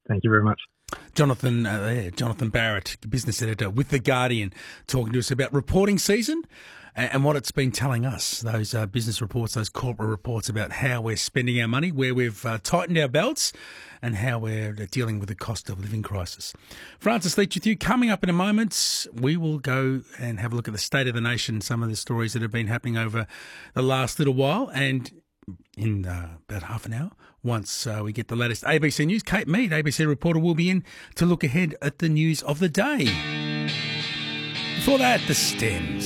Thank you very much. Jonathan Barrett, business editor with The Guardian, talking to us about reporting season and what it's been telling us, those business reports, those corporate reports about how we're spending our money, where we've tightened our belts and how we're dealing with the cost of living crisis. Francis Leach with you. Coming up in a moment, we will go and have a look at the state of the nation, some of the stories that have been happening over the last little while, and in about half an hour, once we get the latest ABC News, Kate Mead, ABC reporter, will be in to look ahead at the news of the day. Before that, the Stems.